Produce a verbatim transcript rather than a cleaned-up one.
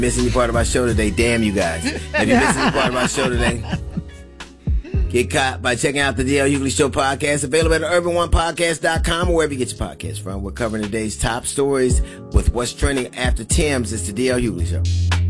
Missing your part of our show today, damn you guys. If you're missing your part of our show today, get caught by checking out the D L Hughley Show podcast, available at urban one podcast dot com or wherever you get your podcast from. We're covering today's top stories with what's trending after Tim's. It's the D L Hughley Show.